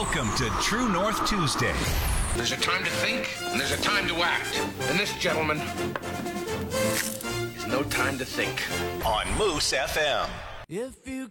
Welcome to True North Tuesday. There's a time to think, and there's a time to act. And this, gentlemen, is no time to think. On Moose FM. If you